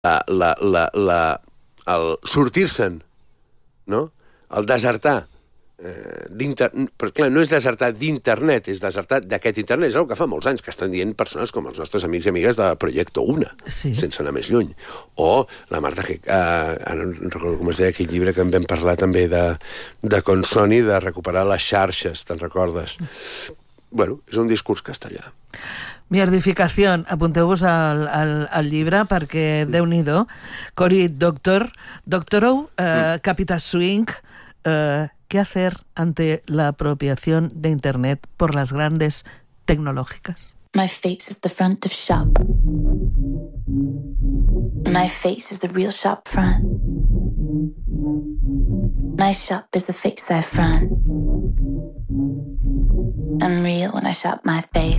el sortir-se'n, no? El desertar. Però clar, no és desertar d'internet, és desertar d'aquest internet. És el que fa molts anys que estan dient persones com els nostres amics i amigues de Proyecto Una, sense anar més lluny. O la Marta, no recordo com es deia aquell llibre que en vam parlar també de Consoni, de recuperar les xarxes, te'n recordes? Bueno, és un discurs castellà. Mierdificació, apunteu-vos al llibre perquè Déu-n'hi-do. Cory Doctorow, Capital Swing, ¿qué hacer ante la apropiación de Internet por las grandes tecnológicas? My face is the front of shop. My face is the real shop front. My shop is the face I front. I'm real when I shop my face.